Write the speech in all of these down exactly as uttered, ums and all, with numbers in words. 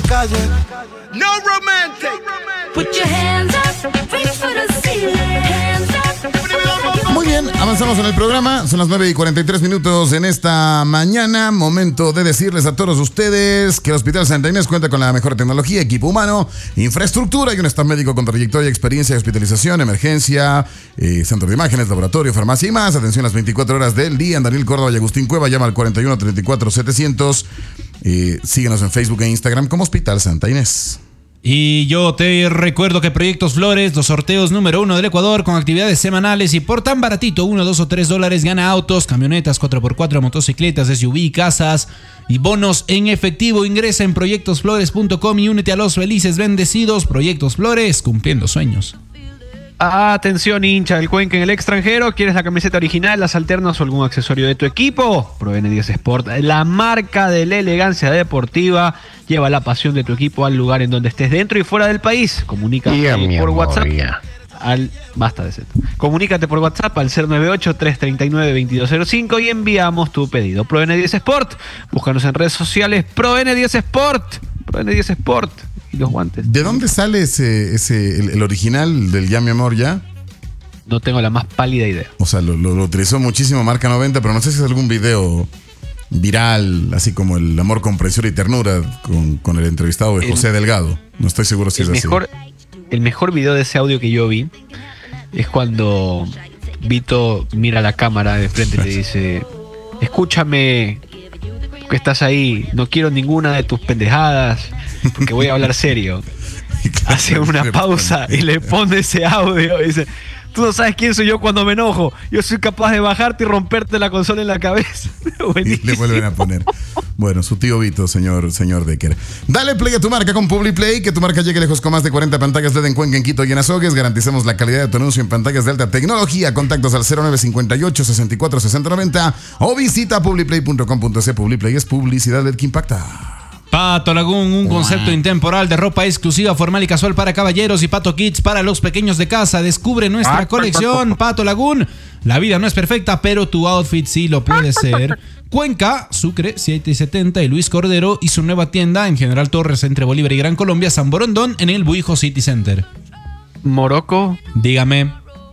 calle. No romantic. Put your hands up, reach for the ceiling. Hands up. Muy bien, avanzamos en el programa. Son las nueve y cuarenta y tres minutos en esta mañana. Momento de decirles a todos ustedes que el Hospital Santa Inés cuenta con la mejor tecnología, equipo humano, infraestructura y un staff médico con trayectoria, experiencia de hospitalización, emergencia, eh, centro de imágenes, laboratorio, farmacia y más. Atención las veinticuatro horas del día en Daniel Córdoba y Agustín Cueva. Llama al cuarenta y uno treinta y cuatro setecientos. Eh, síguenos en Facebook e Instagram como Hospital Santa Inés. Y yo te recuerdo que Proyectos Flores, los sorteos número uno del Ecuador, con actividades semanales y por tan baratito, uno, dos o tres dólares, gana autos, camionetas, cuatro por cuatro, motocicletas, S U V, casas y bonos en efectivo. Ingresa en proyectos flores punto com y únete a los felices bendecidos. Proyectos Flores, cumpliendo sueños. Atención, hincha del Cuenca en el extranjero. ¿Quieres la camiseta original, las alternas o algún accesorio de tu equipo? Pro N diez Sport, la marca de la elegancia deportiva. Lleva la pasión de tu equipo al lugar en donde estés, dentro y fuera del país. Comunícate yeah, por WhatsApp. Yeah. Al, basta de ser. Comunícate por WhatsApp al cero nueve ocho, tres tres nueve, dos dos cero cinco y enviamos tu pedido. Pro N diez Sport. Búscanos en redes sociales. Pro N diez Sport. Pro N diez Sport. Y los guantes. ¿De dónde sale ese, ese el, el original del Ya Mi Amor Ya? No tengo la más pálida idea. O sea, lo, lo, lo utilizó muchísimo Marca noventa, pero no sé si es algún video viral, así como El Amor con Presión y Ternura, con, con el entrevistado de el, José Delgado. No estoy seguro si es mejor, así. El mejor video de ese audio que yo vi es cuando Vito mira a la cámara de frente y le dice: escúchame, que estás ahí, no quiero ninguna de tus pendejadas, porque voy a hablar serio. Hace una pausa y le pone ese audio y dice: tú no sabes quién soy yo cuando me enojo. Yo soy capaz de bajarte y romperte la consola en la cabeza. Y le vuelven a poner. Bueno, su tío Vito, señor, señor Decker. Dale play a tu marca con PubliPlay, que tu marca llegue lejos con más de cuarenta pantallas L E D en Cuenca, en Quito y en Azogues. Garantizamos la calidad de tu anuncio en pantallas de alta tecnología. Contactos al cero nueve cinco ocho, seis cuatro, seis cero nueve cero o visita publiplay punto com punto c. PubliPlay es publicidad del que impacta. Pato Lagún, un concepto intemporal de ropa exclusiva, formal y casual para caballeros, y Pato Kids para los pequeños de casa. Descubre nuestra colección, Pato Lagún. La vida no es perfecta, pero tu outfit sí lo puede ser. Cuenca, Sucre, siete setenta y Luis Cordero, y su nueva tienda en General Torres entre Bolívar y Gran Colombia, San Borondón, en el Buijo City Center. Morocco, dígame.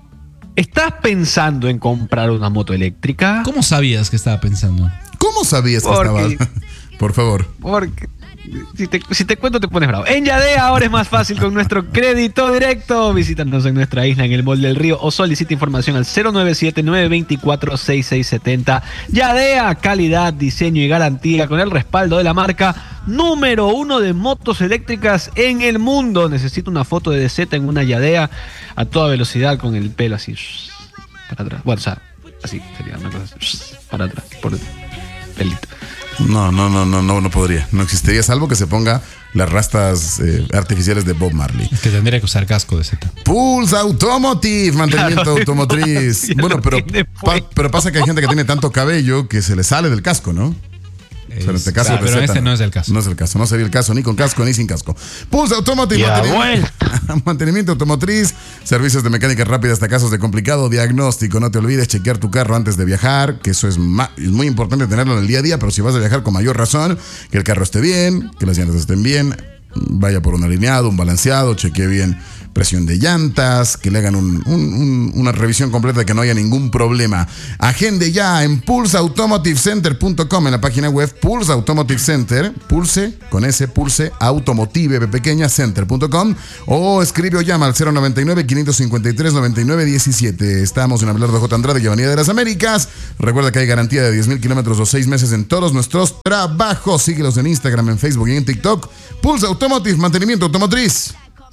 ¿Estás pensando en comprar una moto eléctrica? ¿Cómo sabías que estaba pensando? ¿Cómo sabías que Porque... estaba? Por favor. Porque si te, si te cuento te pones bravo. En Yadea ahora es más fácil con nuestro crédito directo. Visítanos en nuestra isla en el Mall del Río o solicita información al cero nueve siete, nueve dos cuatro, seis seis siete cero. Yadea, calidad, diseño y garantía con el respaldo de la marca número uno de motos eléctricas en el mundo. Necesito una foto de D Z en una Yadea a toda velocidad con el pelo así para atrás. Bueno, o sea, así sería una cosa así, para atrás, por el pelito. No, no, no, no, no, no podría. No existiría, salvo que se ponga las rastas eh, artificiales de Bob Marley. Es que tendría que usar casco de Z. Pulse Automotive, mantenimiento claro, automotriz. Bueno, pero, pa, pero pasa que hay gente que tiene tanto cabello que se le sale del casco, ¿no? O sea, en este caso, claro, pero este no es el caso. No es el caso, no sería el caso ni con casco ni sin casco. Pulse Automotive, mantenimiento, mantenimiento automotriz, servicios de mecánica rápida hasta casos de complicado diagnóstico. No te olvides chequear tu carro antes de viajar, que eso es, ma- es muy importante tenerlo en el día a día, pero si vas a viajar con mayor razón, que el carro esté bien, que las llantas estén bien, vaya por un alineado, un balanceado, chequee bien presión de llantas, que le hagan un, un, un, una revisión completa de que no haya ningún problema. Agende ya en pulse automotive center punto com en la página web Pulse Automotive Center, Pulse con S, Pulse Automotive B pequeña center punto com, o escribe o llama al cero noventa y nueve, quinientos cincuenta y tres, noventa y nueve diecisiete. Estamos en Abelardo J. Andrade y Avenida de las Américas. Recuerda que hay garantía de diez mil kilómetros o seis meses en todos nuestros trabajos. Síguelos en Instagram, en Facebook y en TikTok. Pulse Automotive, mantenimiento automotriz.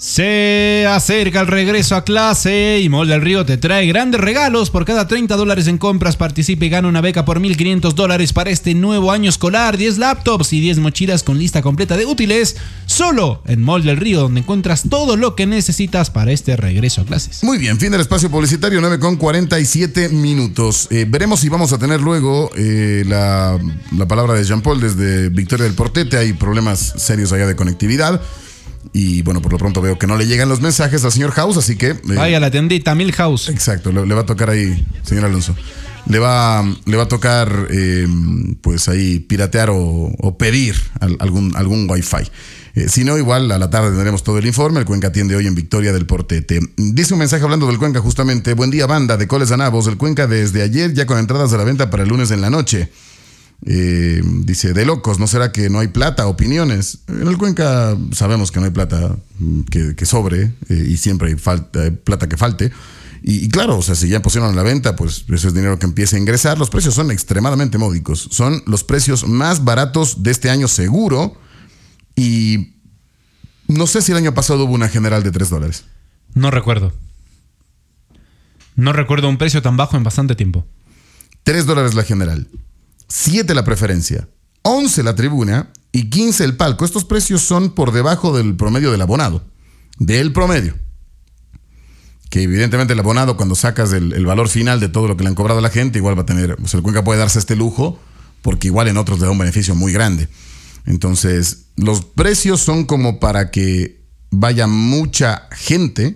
Se acerca el regreso a clase y Mall del Río te trae grandes regalos. Por cada treinta dólares en compras participa y gana una beca por mil quinientos dólares para este nuevo año escolar, diez laptops y diez mochilas con lista completa de útiles, solo en Mall del Río, donde encuentras todo lo que necesitas para este regreso a clases. Muy bien, fin del espacio publicitario, nueve con cuarenta y siete minutos. Eh, veremos si vamos a tener luego eh, la, la palabra de Jean Paul desde Victoria del Portete. Hay problemas serios allá de conectividad. Y bueno, por lo pronto veo que no le llegan los mensajes al señor House, así que... Eh, Vaya la tiendita Milhouse. Exacto, le, le va a tocar ahí, señor Alonso. le va, le va a tocar eh, pues ahí piratear o, o pedir al, algún, algún wifi. Eh, si no, igual a la tarde tendremos todo el informe. El Cuenca atiende hoy en Victoria del Portete. Dice un mensaje hablando del Cuenca justamente. Buen día, banda de Coles Anabos. El Cuenca desde ayer ya con entradas a la venta para el lunes en la noche. Eh, dice, de locos, ¿no será que no hay plata? Opiniones. En el Cuenca sabemos que no hay plata que, que sobre eh, y siempre hay falta, plata que falte. Y, y claro, o sea, si ya pusieron a la venta, pues eso es dinero que empieza a ingresar. Los precios son extremadamente módicos. Son los precios más baratos de este año seguro. Y no sé si el año pasado hubo una general de tres dólares. No recuerdo. No recuerdo un precio tan bajo en bastante tiempo. tres dólares la general. siete la preferencia, once la tribuna y quince el palco. Estos precios son por debajo del promedio del abonado. Del promedio. Que evidentemente el abonado, cuando sacas el, el valor final de todo lo que le han cobrado a la gente, igual va a tener, o sea, el Cuenca puede darse este lujo, porque igual en otros le da un beneficio muy grande. Entonces, los precios son como para que vaya mucha gente,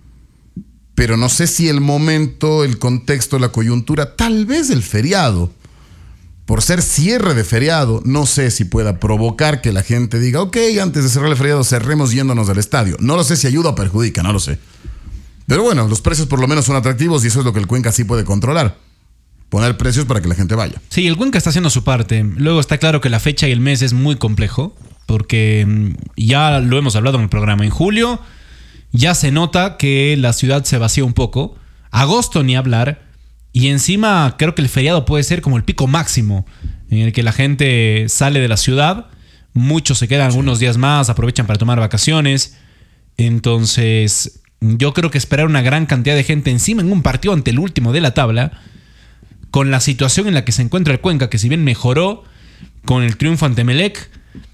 pero no sé si el momento, el contexto, la coyuntura, tal vez el feriado, por ser cierre de feriado, no sé si pueda provocar que la gente diga, ok, antes de cerrar el feriado cerremos yéndonos al estadio. No lo sé si ayuda o perjudica, no lo sé. Pero bueno, los precios por lo menos son atractivos y eso es lo que el Cuenca sí puede controlar. Poner precios para que la gente vaya. Sí, el Cuenca está haciendo su parte. Luego está claro que la fecha y el mes es muy complejo, porque ya lo hemos hablado en el programa. En julio ya se nota que la ciudad se vacía un poco. Agosto ni hablar. Y encima creo que el feriado puede ser como el pico máximo en el que la gente sale de la ciudad. Muchos se quedan algunos días más, aprovechan para tomar vacaciones. Entonces, yo creo que esperar una gran cantidad de gente encima en un partido ante el último de la tabla, con la situación en la que se encuentra el Cuenca, que si bien mejoró con el triunfo ante Emelec,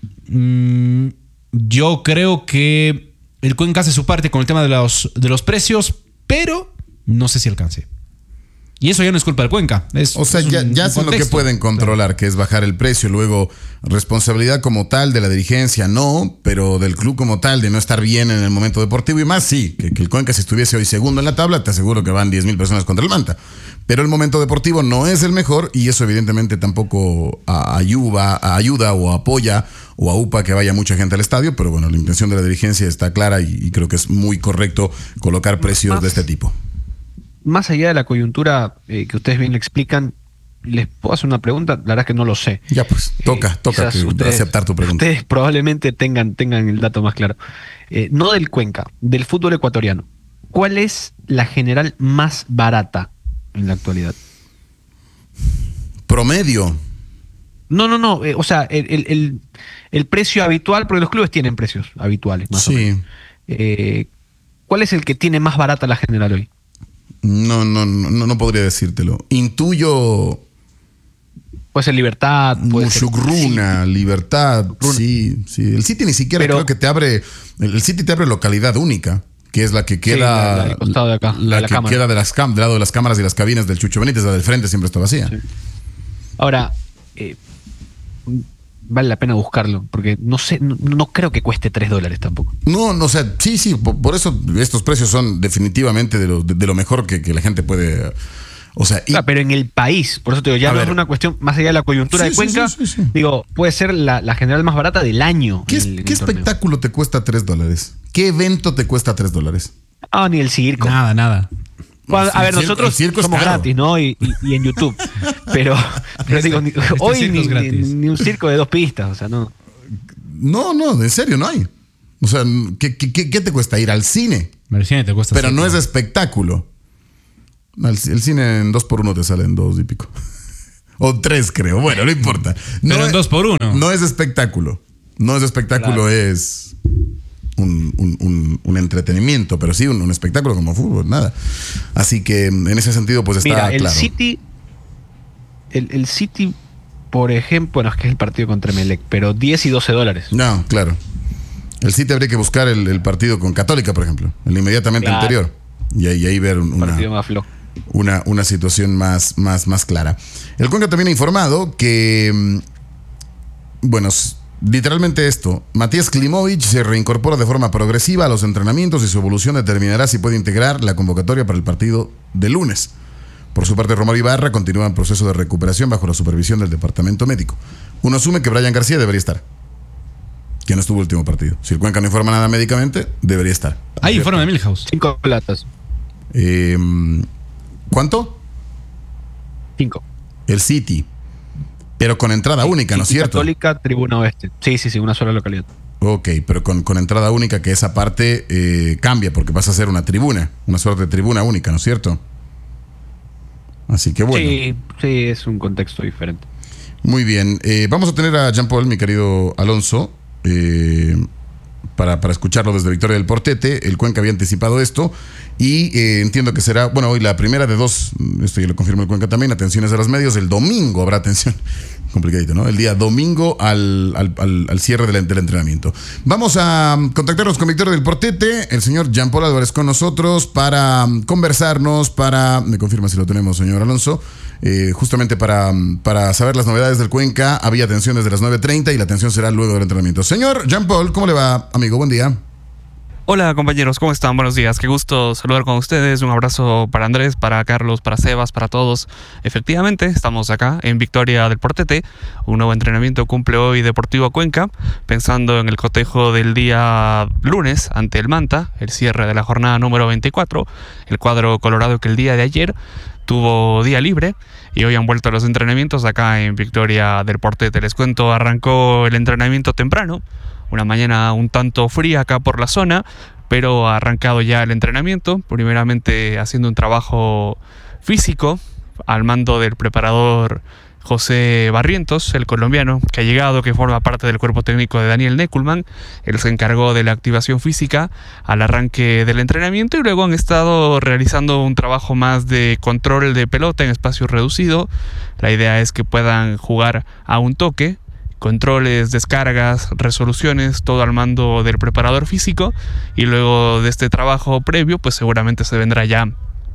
mmm, yo creo que el Cuenca hace su parte con el tema de los, de los precios, pero no sé si alcance. Y eso ya no es culpa del Cuenca. Es, o sea, es ya, un, ya un hacen lo que pueden controlar, claro, que es bajar el precio. Luego, responsabilidad como tal de la dirigencia, no, pero del club como tal, de no estar bien en el momento deportivo y más, sí. Que, que el Cuenca, si estuviese hoy segundo en la tabla, te aseguro que van diez mil personas contra el Manta. Pero el momento deportivo no es el mejor y eso evidentemente tampoco ayuda, ayuda o apoya o aupa que vaya mucha gente al estadio. Pero bueno, la intención de la dirigencia está clara y, y creo que es muy correcto colocar precios más de este tipo. Más allá de la coyuntura eh, que ustedes bien le explican, ¿les puedo hacer una pregunta? La verdad es que no lo sé. Ya pues, toca, eh, toca que ustedes, aceptar tu pregunta. Ustedes probablemente tengan, tengan el dato más claro. Eh, no del Cuenca, del fútbol ecuatoriano. ¿Cuál es la general más barata en la actualidad? Promedio. No, no, no. Eh, o sea, el, el, el, el precio habitual, porque los clubes tienen precios habituales, más sí. o menos. Eh, ¿Cuál es el que tiene más barata la general hoy? No, no, no, no podría decírtelo. Intuyo. Puede ser Libertad, puede Mushugruna, ser Libertad, Runa. sí, sí. El City ni siquiera Pero, creo que te abre. El City te abre localidad única, que es la que queda. Sí, la, la, del costado de acá, la, de la que cámara. queda de las cam, del lado de las cámaras y las cabinas del Chucho Benítez, la del frente siempre está vacía. Sí. Ahora, eh, vale la pena buscarlo, porque no sé, no, no creo que cueste tres dólares tampoco. No, no, o sea, sí, sí, por, por eso estos precios son definitivamente de lo, de, de lo mejor que, que la gente puede. O sea, y, claro, pero en el país, por eso te digo, ya no ver, es una cuestión más allá de la coyuntura sí, de Cuenca, sí, sí, sí, sí. digo, puede ser la, la general más barata del año. ¿Qué, el, ¿qué espectáculo te cuesta tres dólares? ¿Qué evento te cuesta tres dólares? Ah, ni el circo. Nada, nada. Bueno, a ver, nosotros somos gratis, ¿no? Y, y, y en YouTube. Pero, pero este, digo, ni, este hoy ni, ni, ni un circo de dos pistas, o sea, no. No, no, en serio, no hay. O sea, ¿qué, qué, qué te cuesta ir al cine? El cine te cuesta. Pero no es espectáculo. El, el cine en dos por uno te sale en dos y pico. O tres, creo. Bueno, no importa. No pero en es, dos por uno. No es espectáculo. No es espectáculo, claro. es un, un, un, un entretenimiento, pero sí un, un espectáculo como fútbol, nada. Así que en ese sentido, pues está Mira, el claro. City, el, el City, por ejemplo, bueno, es que es el partido contra Emelec, pero diez y doce dólares. No, claro. El City habría que buscar el, el partido con Católica, por ejemplo, el inmediatamente claro. anterior. Y ahí, y ahí ver una, partido más flojo. Una, una situación más, más, más clara. El Cuenca también ha informado que, bueno, literalmente esto, Matías Klimovic se reincorpora de forma progresiva a los entrenamientos y su evolución determinará si puede integrar la convocatoria para el partido de lunes. Por su parte, Romario Ibarra continúa en proceso de recuperación bajo la supervisión del departamento médico. Uno asume que Brian García debería estar, que no estuvo el último partido. Si el Cuenca no informa nada médicamente, debería estar. Hay informe de Milhouse. Cinco platas. Eh, ¿Cuánto? Cinco. El City. Pero con entrada única, ¿no es cierto? Católica, Tribuna Oeste. Sí, sí, sí, una sola localidad. Ok, pero con, con entrada única, que esa parte eh, cambia porque pasa a ser una tribuna, una suerte de tribuna única, ¿no es cierto? Así que bueno. Sí, sí, es un contexto diferente. Muy bien. Eh, vamos a tener a Jean Paul, mi querido Alonso, eh, para, para escucharlo desde Victoria del Portete. El Cuenca había anticipado esto y eh, entiendo que será, bueno, hoy la primera de dos, esto ya lo confirmó el Cuenca también, atenciones de los medios. El domingo habrá atención. Complicadito, ¿no? El día domingo al, al, al, al cierre del, del entrenamiento. Vamos a contactarnos con Victoria del Portete, el señor Jean Paul Álvarez con nosotros para conversarnos, para, me confirma si lo tenemos, señor Alonso, eh, justamente para, para saber las novedades del Cuenca. Había atención desde las nueve treinta y la atención será luego del entrenamiento. Señor Jean Paul, ¿cómo le va, amigo? Buen día. Hola compañeros, ¿cómo están? Buenos días, qué gusto saludar con ustedes. Un abrazo para Andrés, para Carlos, para Sebas, para todos. Efectivamente, estamos acá en Victoria del Portete. Un nuevo entrenamiento cumple hoy Deportivo Cuenca, pensando en el cotejo del día lunes ante el Manta, el cierre de la jornada número veinticuatro. El cuadro colorado que el día de ayer tuvo día libre y hoy han vuelto a los entrenamientos acá en Victoria del Portete. Les cuento, arrancó el entrenamiento temprano. Una mañana un tanto fría acá por la zona, pero ha arrancado ya el entrenamiento, primeramente haciendo un trabajo físico al mando del preparador José Barrientos, el colombiano que ha llegado, que forma parte del cuerpo técnico de Daniel Neckelman. Él se encargó de la activación física al arranque del entrenamiento y luego han estado realizando un trabajo más de control de pelota en espacio reducido. La idea es que puedan jugar a un toque, controles, descargas, resoluciones, todo al mando del preparador físico, y luego de este trabajo previo pues seguramente se vendrá ya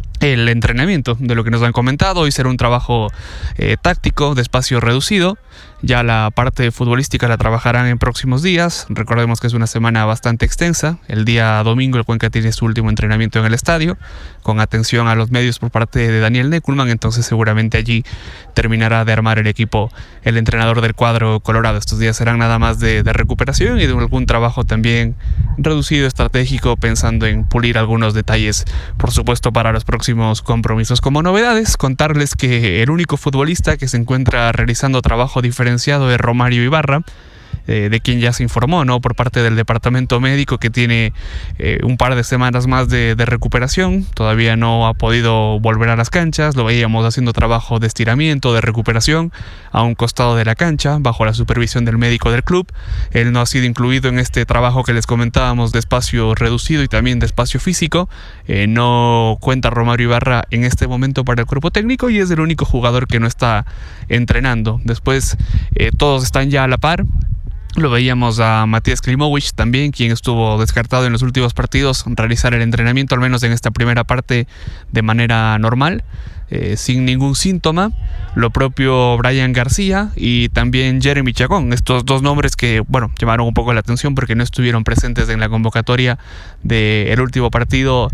el entrenamiento. De lo que nos han comentado, hoy será un trabajo eh, táctico de espacio reducido. Ya la parte futbolística la trabajarán en próximos días. Recordemos que es una semana bastante extensa. El día domingo el Cuenca tiene su último entrenamiento en el estadio, con atención a los medios por parte de Daniel Neckelman. Entonces seguramente allí terminará de armar el equipo el entrenador del cuadro colorado. Estos días serán nada más de, de recuperación y de algún trabajo también reducido, estratégico, pensando en pulir algunos detalles, por supuesto, para los próximos compromisos. Como novedades, contarles que el único futbolista que se encuentra realizando trabajo diferenciado es Romario Ibarra, eh, de quien ya se informó, ¿no?, por parte del departamento médico, que tiene eh, un par de semanas más de, de recuperación. Todavía no ha podido volver a las canchas. Lo veíamos haciendo trabajo de estiramiento, de recuperación a un costado de la cancha, bajo la supervisión del médico del club. Él no ha sido incluido en este trabajo que les comentábamos de espacio reducido y también de espacio físico. Eh, no cuenta Romario Ibarra en este momento para el cuerpo técnico y es el único jugador que no está entrenando. Después eh, todos están ya a la par. Lo veíamos a Matías Klimovic también, quien estuvo descartado en los últimos partidos, realizar el entrenamiento, al menos en esta primera parte, de manera normal, eh, sin ningún síntoma. Lo propio Brian García y también Jeremy Chacón, estos dos nombres que, bueno, llamaron un poco la atención porque no estuvieron presentes en la convocatoria del último partido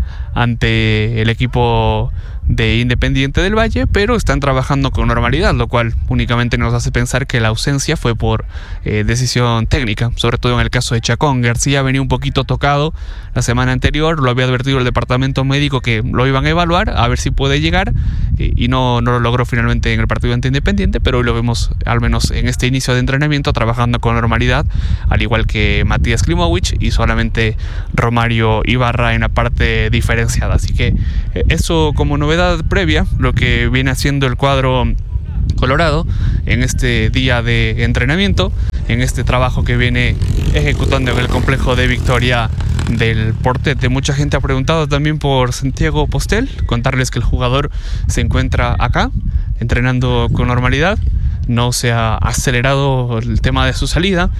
ante el equipo de Independiente del Valle, pero están trabajando con normalidad, lo cual únicamente nos hace pensar que la ausencia fue por eh, decisión técnica, sobre todo en el caso de Chacón. García venía un poquito tocado la semana anterior, lo había advertido el departamento médico que lo iban a evaluar, a ver si puede llegar, eh, y no, no lo logró finalmente en el partido ante Independiente, pero hoy lo vemos, al menos en este inicio de entrenamiento, trabajando con normalidad, al igual que Matías Klimovic y solamente Romario Ibarra en la parte diferenciada. Así que eh, eso como novedad previa, lo que viene haciendo el cuadro colorado en este día de entrenamiento, en este trabajo que viene ejecutando en el complejo de Victoria del Portete. Mucha gente ha preguntado también por Santiago Postel. Contarles que el jugador se encuentra acá entrenando con normalidad. No se ha acelerado el tema de su salida,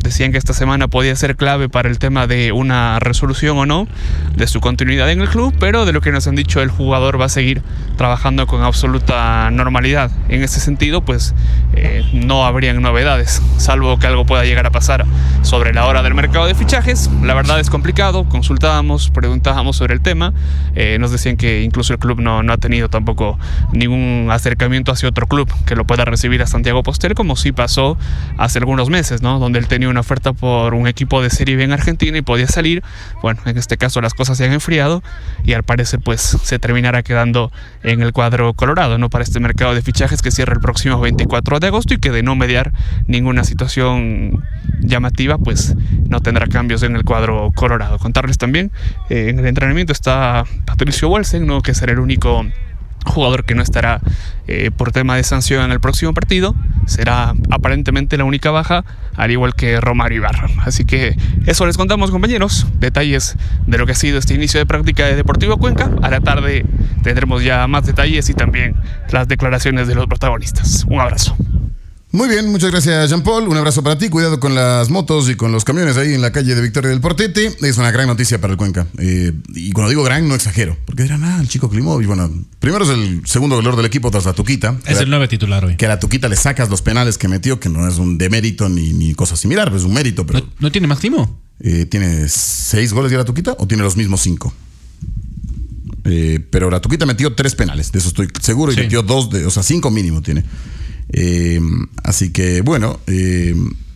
decían que esta semana podía ser clave para el tema de una resolución o no de su continuidad en el club, pero de lo que nos han dicho, el jugador va a seguir trabajando con absoluta normalidad. En ese sentido, pues eh, no habrían novedades, salvo que algo pueda llegar a pasar sobre la hora del mercado de fichajes. La verdad es complicado, consultábamos, preguntábamos sobre el tema, eh, nos decían que incluso el club no, no ha tenido tampoco ningún acercamiento hacia otro club que lo pueda recibir a Santiago Postel, como sí pasó hace algunos meses, ¿no? Donde él tenía una oferta por un equipo de Serie B en Argentina y podía salir. Bueno, en este caso las cosas se han enfriado y al parecer pues se terminará quedando en el cuadro colorado, ¿no? Para este mercado de fichajes que cierra el próximo veinticuatro de agosto y que, de no mediar ninguna situación llamativa, pues no tendrá cambios en el cuadro colorado. Contarles también, eh, en el entrenamiento está Patricio Wellsen, ¿no? Que será el único jugador que no estará eh, por tema de sanción en el próximo partido. Será aparentemente la única baja, al igual que Romario Ibarra. Así que eso les contamos, compañeros, detalles de lo que ha sido este inicio de práctica de Deportivo Cuenca. A la tarde tendremos ya más detalles y también las declaraciones de los protagonistas. Un abrazo. Muy bien, muchas gracias, Jean-Paul. Un abrazo para ti. Cuidado con las motos y con los camiones ahí en la calle de Victoria del Portete. Es una gran noticia para el Cuenca. Eh, y cuando digo gran, no exagero. Porque dirán, ah, el chico Klimovic. Bueno, primero es el segundo goleador del equipo tras la Tuquita. Es el nueve titular hoy. Que a la Tuquita le sacas los penales que metió, que no es un demérito ni, ni cosa similar, pues es un mérito. Pero, ¿No, ¿no tiene máximo? Eh, ¿Tiene seis goles ya la Tuquita o tiene los mismos cinco? Eh, pero la Tuquita metió tres penales, de eso estoy seguro, y sí. metió dos, de, o sea, cinco mínimo tiene. Eh, así que bueno, eh,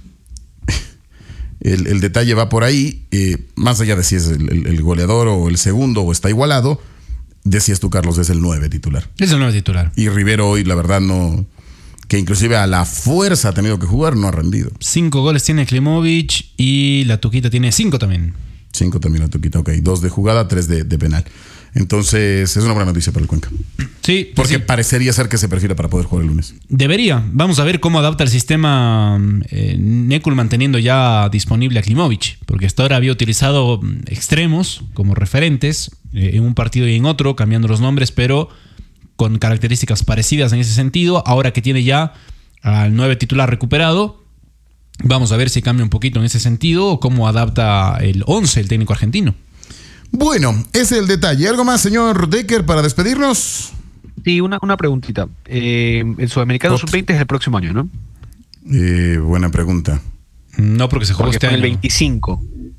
el, el detalle va por ahí, eh, más allá de si es el, el, el goleador o el segundo o está igualado. Decías tú, Carlos, es el nueve titular. Es el nueve titular. Y Rivero hoy, la verdad, no, que inclusive a la fuerza ha tenido que jugar, no ha rendido. Cinco goles tiene Klimovic y la Tuquita tiene cinco también. Cinco también la Tuquita, ok. Dos de jugada, tres de, de penal. Entonces, es una buena noticia para el Cuenca. Sí. Porque sí. parecería ser que se perfila para poder jugar el lunes. Debería. Vamos a ver cómo adapta el sistema eh, Necul manteniendo ya disponible a Klimovic. Porque hasta ahora había utilizado extremos como referentes eh, en un partido y en otro, cambiando los nombres, pero con características parecidas en ese sentido. Ahora que tiene ya al nueve titular recuperado, vamos a ver si cambia un poquito en ese sentido o cómo adapta el once el técnico argentino. Bueno, ese es el detalle. ¿Algo más, señor Decker, para despedirnos? Sí, una, una preguntita. Eh, el Sudamericano sub veinte es el próximo año, ¿no? Eh, buena pregunta. No, porque se jugó porque este fue año. el veinticinco.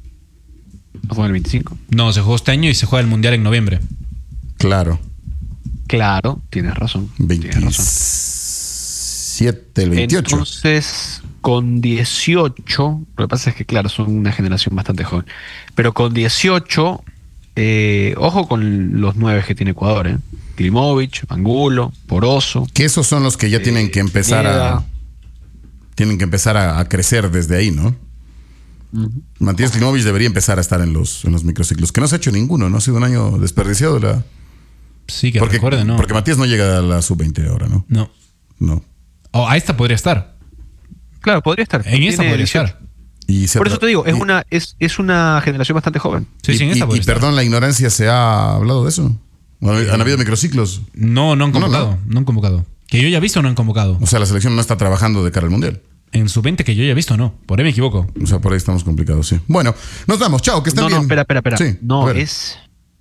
¿No fue en el veinticinco? No, se jugó este año y se juega el Mundial en noviembre. Claro. Claro, tienes razón. Tienes razón. veintisiete, el veintiocho. Entonces, con dieciocho, lo que pasa es que, claro, son una generación bastante joven. Pero con dieciocho, eh, ojo con los nueve que tiene Ecuador, ¿eh? Klimovic, Angulo, Poroso. Que esos son los que ya eh, tienen que empezar Pineda. a. Tienen que empezar a, a crecer desde ahí, ¿no? Uh-huh. Matías Klimovic debería empezar a estar en los, en los microciclos, que no se ha hecho ninguno, ¿no? Ha sido un año desperdiciado. La... Sí, que porque, recuerde, ¿no? Porque Matías no llega a la sub veinte ahora, ¿no? No. No. Oh, a esta podría estar. Claro, podría estar. En esta podría dieciocho. estar. Y Por eso te digo, es, y, una, es, es una generación bastante joven. Sí, y, sí, en esta y, podría y estar. perdón la ignorancia, ¿se ha hablado de eso? ¿Han habido microciclos? No, no han convocado. No, no. no han convocado. Que yo ya he visto, no han convocado. O sea, la selección no está trabajando de cara al Mundial. En sub veinte que yo ya he visto, no. Por ahí me equivoco. O sea, por ahí estamos complicados, sí. Bueno, nos vamos. Chao, que estén no, bien. No, espera, espera, espera. Sí, no, es...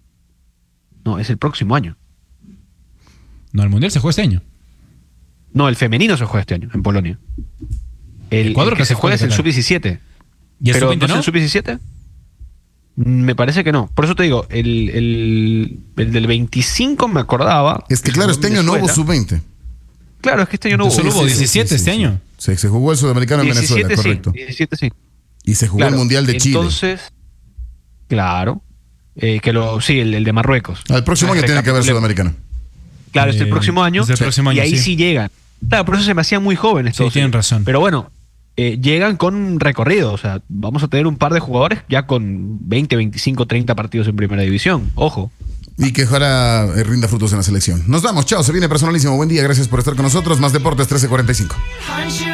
No, es el próximo año. No, el Mundial se juega este año. No, el femenino se juega este año, en Polonia. El, el cuadro el que, que se juega es el sub diecisiete. ¿Y el Pero sub veinte ¿no es no? el sub diecisiete? Me parece que no. Por eso te digo, el, el, el del veinticinco me acordaba. Es que claro, este año no hubo sub veinte. Claro, es que este año no hubo. Solo hubo diecisiete sí, sí, este sí, año. Sí, se jugó el Sudamericano en Venezuela, sí, correcto. diecisiete sí. Y se jugó Claro, el Mundial de Chile. Entonces, claro. Eh, que lo, sí, el, el de Marruecos. Al próximo año tiene que haber Sudamericano. Claro, es el Eh, próximo año. es el próximo año, y ahí sí, sí llegan. Claro, por eso se me hacían muy jóvenes todos. Sí, tienen razón. Pero bueno, eh, llegan con recorrido. O sea, vamos a tener un par de jugadores ya con veinte, veinticinco, treinta partidos en primera división. Ojo. Y que ojalá eh, rinda frutos en la selección. Nos vamos, chao, se viene personalísimo. Buen día, gracias por estar con nosotros. Más Deportes trece cuarenta y cinco.